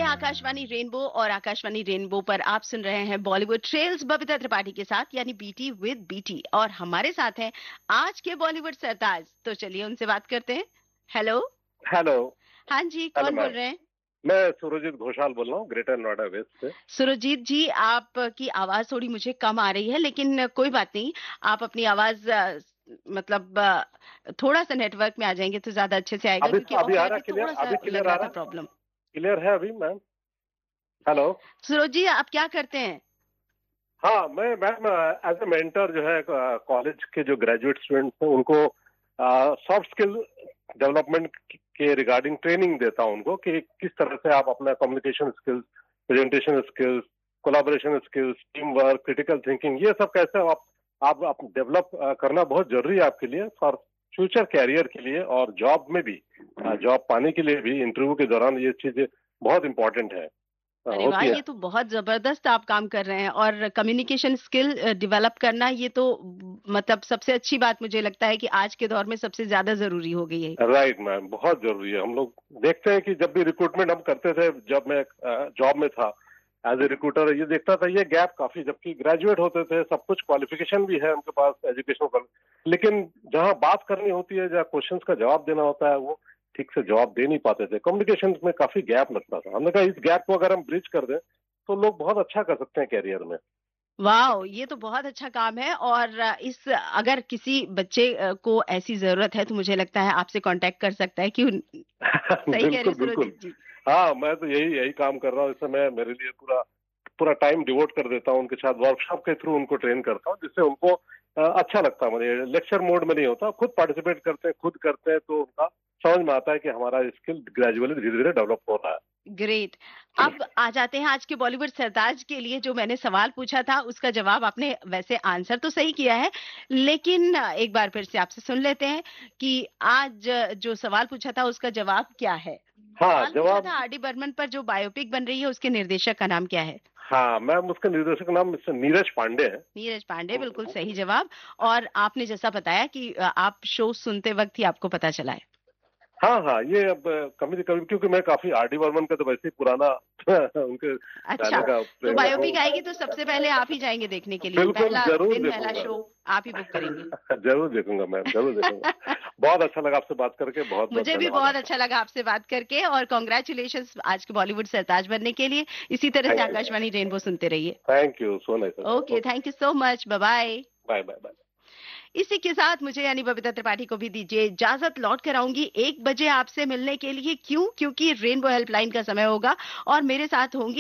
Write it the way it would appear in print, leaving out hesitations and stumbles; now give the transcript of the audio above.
Akashvani rainbow और Akashvani rainbow पर आप सुन रहे हैं बॉलीवुड ट्रेल्स बबीता त्रिपाठी के साथ यानी बीटी विद बीटी। और हमारे साथ हैं आज के बॉलीवुड सरताज। तो चलिए उनसे बात करते हैं। हेलो। हेलो। हाँ जी, हेलो कौन बोल मैम। रहे हैं? मैं सुरजीत घोषाल बोल रहा हूँ, ग्रेटर नोएडा वेस्ट से। सुरजीत जी, आपकी आवाज थोड़ी मुझे कम आ रही है, लेकिन कोई बात नहीं। आप अपनी आवाज मतलब थोड़ा सा नेटवर्क में आ जाएंगे तो ज्यादा अच्छे से आएगा, अभी क्योंकि अभी आ ऑफ रहा एयर क्लियर? थोड़ा सा अभी लग क्लियर आ रहा था रहा? प्रॉब्लम। क्लियर है अभी मैम? हेलो। सुरज जी, आप क्या करते हैं? हाँ, मैं मैम एज ए मेंटर जो है कॉलेज के जो ग्रेजुएट स्टूडेंट्स हैं उनको सॉफ्ट स्किल डेवलपमेंट के रिगार्डिंग ट्रेनिंग देता हूँ उनको कि किस तरह से आप अपना communication skills, presentation skills, collaboration skills, team work, critical thinking, ये सब कैसे आप डेवलप करना बहुत जरूरी है आपके लिए फॉर फ्यूचर कैरियर के लिए और जॉब में भी, जॉब पाने के लिए भी इंटरव्यू के दौरान ये चीजें बहुत इंपॉर्टेंट है अरे वाह, होती है। ये तो बहुत जबरदस्त आप काम कर रहे हैं। और कम्युनिकेशन स्किल डेवलप करना, ये तो मतलब सबसे अच्छी बात मुझे लगता है कि आज के दौर में सबसे ज्यादा जरूरी हो गई है। राइट मैम, बहुत जरूरी है। हम लोग देखते हैं कि जब भी रिक्रूटमेंट हम करते थे, जब मैं जॉब में था एज ए रिक्रूटर, ये देखता था ये गैप काफी, जबकि ग्रेजुएट होते थे, सब कुछ क्वालिफिकेशन भी है उनके पास एजुकेशनल, लेकिन जहां बात करनी होती है, जहाँ क्वेश्चंस का जवाब देना होता है, वो ठीक से जवाब दे नहीं पाते थे। कम्युनिकेशन में काफी गैप लगता था। हमने कहा इस गैप को अगर हम ब्रिज कर दें तो लोग बहुत अच्छा कर सकते हैं कैरियर में। वाह, ये तो बहुत अच्छा काम है। और इस अगर किसी बच्चे को ऐसी जरूरत है तो मुझे लगता है आपसे कांटेक्ट कर सकता है। क्यों? सही कह रही बिल्कुल हूँ बिल्कुल। सुरजीत जी? हाँ, मैं तो यही यही काम कर रहा हूँ। इस समय मेरे लिए पूरा पूरा टाइम डिवोट कर देता हूँ, उनके साथ वर्कशॉप के थ्रू उनको ट्रेन करता हूँ, जिससे उनको अच्छा लगता है। मुझे लेक्चर मोड में नहीं होता, खुद पार्टिसिपेट करते हैं, खुद करते हैं, तो उनका समझ में आता है कि हमारा स्किल ग्रेजुअली धीरे धीरे डेवलप हो रहा है। ग्रेट। अब आ जाते हैं आज के बॉलीवुड सरताज के लिए। जो मैंने सवाल पूछा था उसका जवाब आपने वैसे आंसर तो सही किया है, लेकिन एक बार फिर से आपसे सुन लेते हैं कि आज जो सवाल पूछा था उसका जवाब क्या है। हाँ, सवाल पूछा था जवाब। आर डी बर्मन पर जो बायोपिक बन रही है उसके निर्देशक का नाम क्या है? हाँ मैम, उसका निर्देशक का नाम मिस्टर नीरज पांडे है। नीरज पांडे, बिल्कुल सही जवाब। और आपने जैसा बताया कि आप शो सुनते वक्त ही आपको पता चला है। हाँ हाँ, ये अब कभी कभी, क्योंकि मैं काफी आर डी बर्मन का तो वैसे ही पुराना उनके अच्छा, गाने का तो प्रेमी हूँ। बायोपिक आएगी तो सबसे पहले आप ही जाएंगे देखने के लिए? बिल्कुल, पहला जरूर दिन, पहला देखूंगा। शो आप ही बुक करेंगे? जरूर देखूंगा मैम, जरूर देखूंगा। बहुत अच्छा लगा आपसे बात करके, बहुत बहुत मुझे भी धन्यवाद बहुत आपका। अच्छा लगा आपसे बात करके। और कॉन्ग्रेचुलेशंस आज के बॉलीवुड सरताज बनने के लिए। इसी तरह से थैंक यू। आकाशवाणी रेनबो सुनते रहिए। Thank you so nice. Okay, okay. Thank you so much, bye bye. Bye bye bye. इसी के साथ मुझे यानी बबीता त्रिपाठी को भी दीजिए इजाजत। लौट कर आऊंगी 1 बजे आपसे मिलने के लिए। क्यों? क्योंकि रेनबो हेल्पलाइन का समय होगा और मेरे साथ होंगी